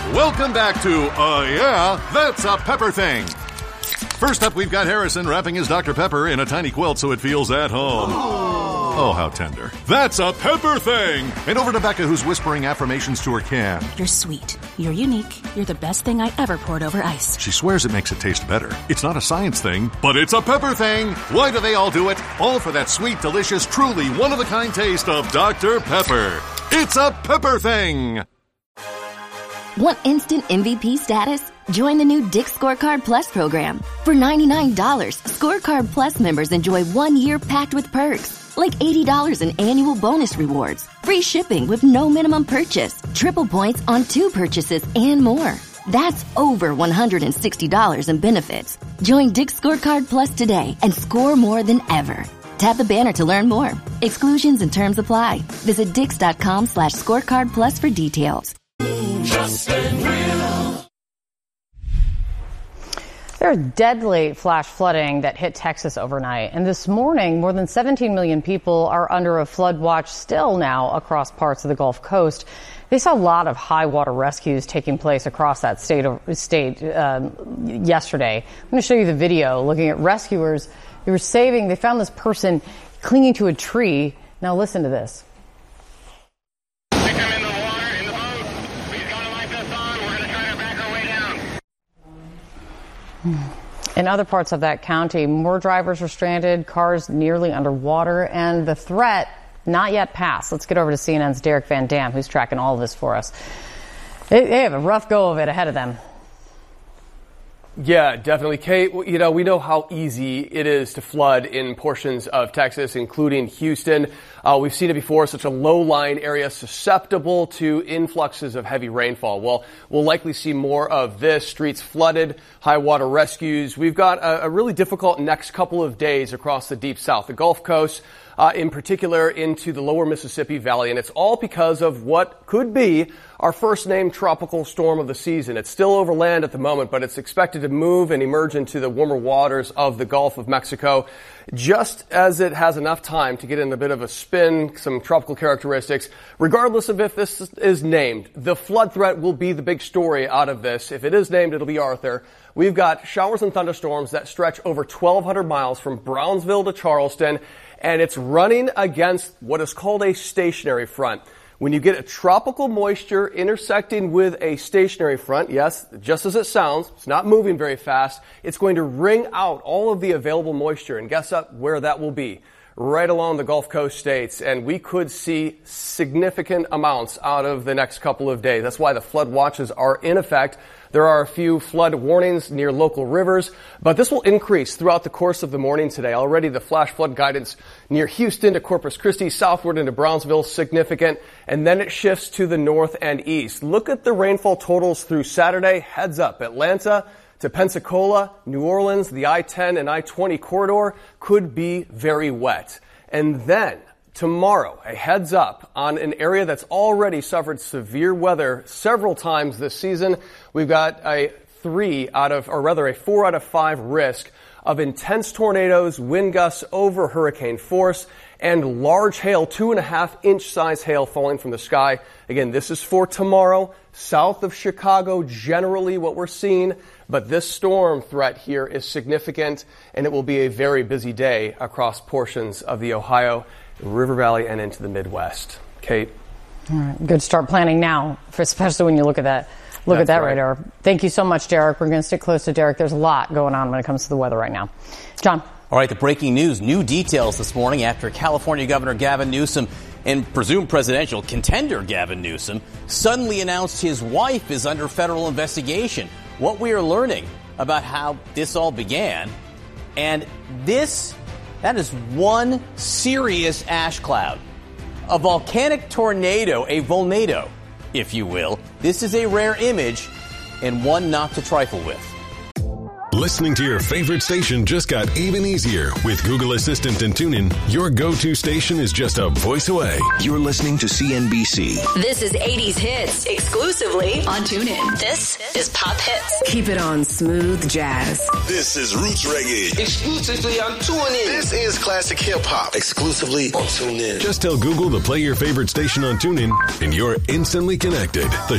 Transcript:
Welcome back to, Yeah, That's a Pepper Thing. First up, we've got Harrison wrapping his Dr. Pepper in a tiny quilt so it feels at home. Oh, how tender. That's a Pepper Thing! And over to Becca, who's whispering affirmations to her can. You're sweet. You're unique. You're the best thing I ever poured over ice. She swears it makes it taste better. It's not a science thing, but it's a Pepper Thing! Why do they all do it? All for that sweet, delicious, truly one-of-a-kind taste of Dr. Pepper. It's a Pepper Thing! Want instant MVP status? Join the new Dick's Scorecard Plus program. For $99, Scorecard Plus members enjoy 1 year packed with perks, like $80 in annual bonus rewards, free shipping with no minimum purchase, triple points on 2 purchases, and more. That's over $160 in benefits. Join Dick's Scorecard Plus today and score more than ever. Tap the banner to learn more. Exclusions and terms apply. Visit dix.com/scorecard plus for details. Justin Real. There's deadly flash flooding that hit Texas overnight. And this morning, more than 17 million people are under a flood watch still now across parts of the Gulf Coast. They saw a lot of high water rescues taking place across that state yesterday. I'm going to show you the video looking at rescuers. They found this person clinging to a tree. Now listen to this. In other parts of that county, more drivers are stranded, cars nearly underwater, and the threat not yet passed. Let's get over to CNN's Derek Van Dam, who's tracking all of this for us. They have a rough go of it ahead of them. Yeah, definitely, Kate. You know, we know how easy it is to flood in portions of Texas, including Houston. We've seen it before, such a low-lying area susceptible to influxes of heavy rainfall. Well, we'll likely see more of this. Streets flooded, high water rescues. We've got a really difficult next couple of days across the Deep South, the Gulf Coast, in particular into the lower Mississippi Valley. And it's all because of what could be our first named tropical storm of the season. It's still over land at the moment, but it's expected to move and emerge into the warmer waters of the Gulf of Mexico just as it has enough time to get in a bit of a spin, some tropical characteristics. Regardless of if this is named, the flood threat will be the big story out of this. If it is named, it'll be Arthur. We've got showers and thunderstorms that stretch over 1,200 miles from Brownsville to Charleston, and it's running against what is called a stationary front. When you get a tropical moisture intersecting with a stationary front, yes, just as it sounds, it's not moving very fast, it's going to wring out all of the available moisture. And guess where that will be? Right along the Gulf Coast states. And we could see significant amounts out of the next couple of days. That's why the flood watches are in effect. There are a few flood warnings near local rivers, but this will increase throughout the course of the morning today. Already the flash flood guidance near Houston to Corpus Christi, southward into Brownsville, significant, and then it shifts to the north and east. Look at the rainfall totals through Saturday. Heads up, Atlanta to Pensacola, New Orleans, the I-10 and I-20 corridor could be very wet. And then tomorrow, a heads up on an area that's already suffered severe weather several times this season. We've got a 4 out of 5 risk of intense tornadoes, wind gusts over hurricane force, and large hail, 2.5-inch size hail falling from the sky. Again, this is for tomorrow, south of Chicago, generally what we're seeing. But this storm threat here is significant, and it will be a very busy day across portions of the Ohio River Valley and into the Midwest. Kate? All right. Good start planning now, especially when you look at that. Look at that radar. Thank you so much, Derek. We're going to stick close to Derek. There's a lot going on when it comes to the weather right now. John? All right, the breaking news. New details this morning after California Governor Gavin Newsom and presumed presidential contender Gavin Newsom suddenly announced his wife is under federal investigation. What we are learning about how this all began, and that is one serious ash cloud, a volcanic tornado, a volnado, if you will. This is a rare image and one not to trifle with. Listening to your favorite station just got even easier. With Google Assistant and TuneIn, your go-to station is just a voice away. You're listening to CNBC. This is 80s Hits, exclusively on TuneIn. This is Pop Hits. Keep it on smooth jazz. This is Roots Reggae, exclusively on TuneIn. This is Classic Hip Hop, exclusively on TuneIn. Just tell Google to play your favorite station on TuneIn, and you're instantly connected. The